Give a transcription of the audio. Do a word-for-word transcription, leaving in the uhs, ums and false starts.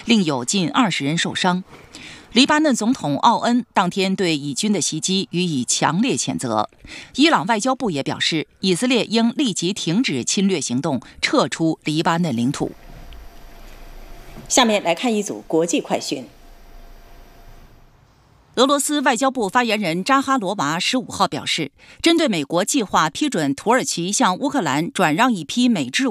另有近二十人受伤。黎巴嫩总统奥恩当天对以军的袭击予以强烈谴责。伊朗外交部也表示，以色列应立即停止侵略行动，撤出黎巴嫩领土。 下面来看一组国际快讯。 俄罗斯外交部发言人扎哈罗娃十五号表示，针对美国计划批准土耳其向乌克兰转让一批美制